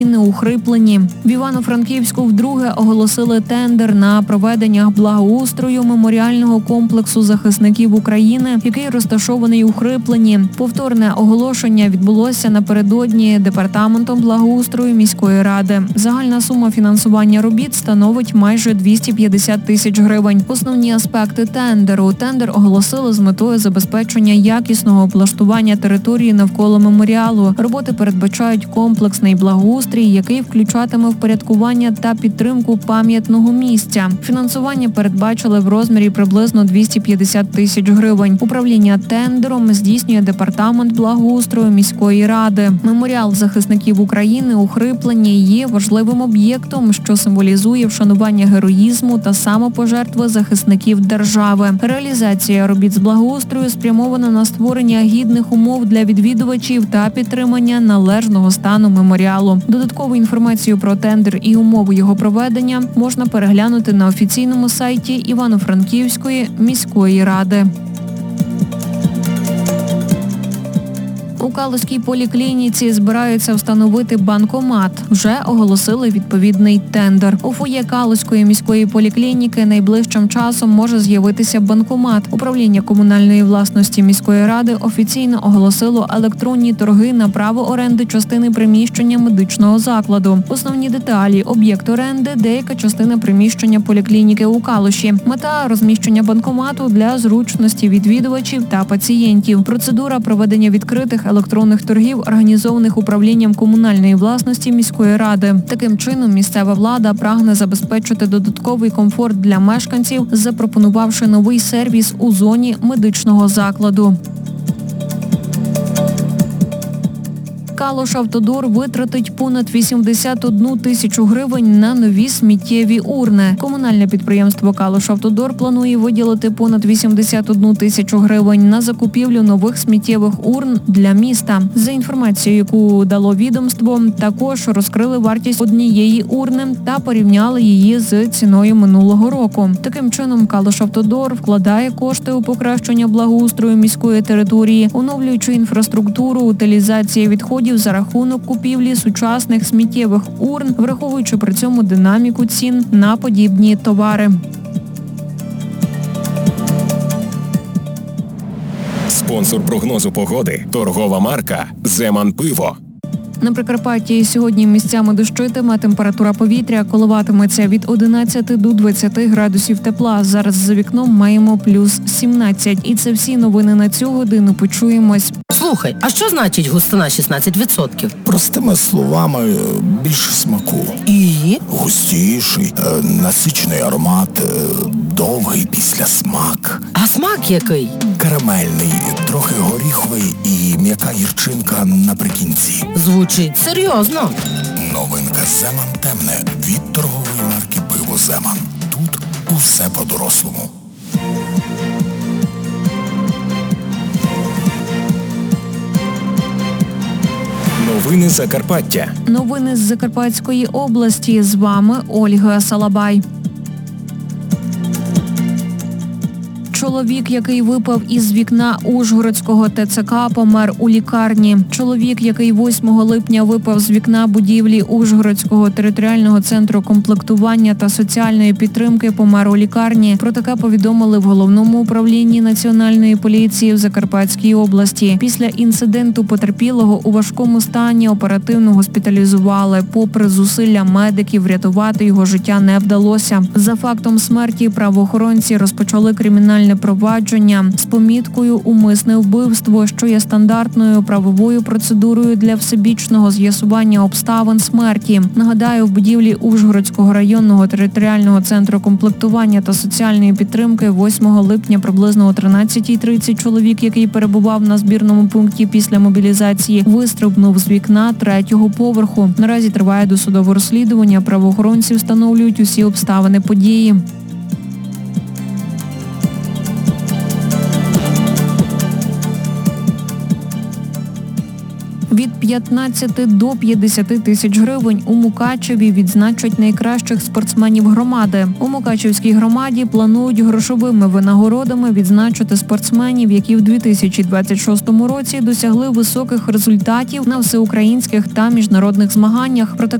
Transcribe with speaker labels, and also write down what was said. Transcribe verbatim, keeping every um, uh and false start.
Speaker 1: не укріплені. В Івано-Франківську вдруге оголосили тендер на проведення благоустрою меморіального комплексу захисників України, який розташований у Хриплені. Повторне оголошення відбулося напередодні департаментом благоустрою міської ради. Загальна сума фінансування робіт становить майже двісті п'ятдесят тисяч гривень. Основні аспекти тендеру. Тендер оголосили з метою забезпечення якісного облаштування території навколо меморіалу. Роботи передбачають комплексний благоустрій, який включатиме впорядкування та підтримку пам'ятного місця. Фінансування передбачили в розмірі приблизно двісті п'ятдесят тисяч гривень. Управління тендером здійснює департамент благоустрою міської ради. Меморіал захисників України у Хриплені є важливим об'єктом, що символізує вшанування героїзму та самопожертви захисників держави. Реалізація робіт з благоустрою спрямована на створення гідних умов для відвідувачів та підтримання належного стану меморіалу. Додаткову інформацію про тендер і умови його проведення можна переглянути на офіційному сайті Івано-Франківської міської ради. У Калузькій поліклініці збираються встановити банкомат. Вже оголосили відповідний тендер. У фоє Калузької міської поліклініки найближчим часом може з'явитися банкомат. Управління комунальної власності міської ради офіційно оголосило електронні торги на право оренди частини приміщення медичного закладу. Основні деталі – об'єкт оренди, деяка частина приміщення поліклініки у Калуші. Мета – розміщення банкомату для зручності відвідувачів та пацієнтів. Процедура проведення відкритих електронних торгів, організованих управлінням комунальної власності міської ради. Таким чином, місцева влада прагне забезпечити додатковий комфорт для мешканців, запропонувавши новий сервіс у зоні медичного закладу. «Калушавтодор» витратить понад вісімдесят одну тисячу гривень на нові сміттєві урни. Комунальне підприємство «Калушавтодор» планує виділити понад вісімдесят одну тисячу гривень на закупівлю нових сміттєвих урн для міста. За інформацією, яку дало відомство, також розкрили вартість однієї урни та порівняли її з ціною минулого року. Таким чином, «Калушавтодор» вкладає кошти у покращення благоустрою міської території, оновлюючи інфраструктуру, утилізації відходів за рахунок купівлі сучасних сміттєвих урн, враховуючи при цьому динаміку цін на подібні товари.
Speaker 2: Спонсор прогнозу погоди – торгова марка «Земан Пиво».
Speaker 1: На Прикарпатті сьогодні місцями дощитиме, температура повітря коливатиметься від одинадцяти до двадцяти градусів тепла. Зараз за вікном маємо плюс сімнадцять. І це всі новини на цю годину. Почуємось.
Speaker 3: Слухай, а що значить густина шістнадцять відсотків?
Speaker 4: Простими словами, більше смаку.
Speaker 3: І?
Speaker 4: Густіший, насичений аромат, довгий післясмак.
Speaker 3: А смак який?
Speaker 4: Карамельний, трохи горіховий і м'яка гірчинка наприкінці.
Speaker 3: Звучить серйозно.
Speaker 4: Новинка «Земан темне» від торгової марки «Пиво Земан». Тут усе по-дорослому.
Speaker 2: Новини Закарпаття.
Speaker 1: Новини з Закарпатської області. З вами Ольга Салабай. Чоловік, який випав із вікна Ужгородського ТЦК, помер у лікарні. Чоловік, який восьмого липня випав з вікна будівлі Ужгородського територіального центру комплектування та соціальної підтримки, помер у лікарні. Про таке повідомили в Головному управлінні Національної поліції в Закарпатській області. Після інциденту потерпілого у важкому стані оперативно госпіталізували. Попри зусилля медиків, врятувати його життя не вдалося. За фактом смерті правоохоронці розпочали кримінальне провадження з поміткою «Умисне вбивство», що є стандартною правовою процедурою для всебічного з'ясування обставин смерті. Нагадаю, в будівлі Ужгородського районного територіального центру комплектування та соціальної підтримки восьмого липня приблизно о тринадцятій тридцять чоловік, який перебував на збірному пункті після мобілізації, вистрибнув з вікна третього поверху. Наразі триває досудове розслідування. Правоохоронці встановлюють усі обставини події. Від п'ятнадцяти до п'ятдесяти тисяч гривень. У Мукачеві відзначать найкращих спортсменів громади. У Мукачевській громаді планують грошовими винагородами відзначити спортсменів, які в дві тисячі двадцять шостому році досягли високих результатів на всеукраїнських та міжнародних змаганнях. Проте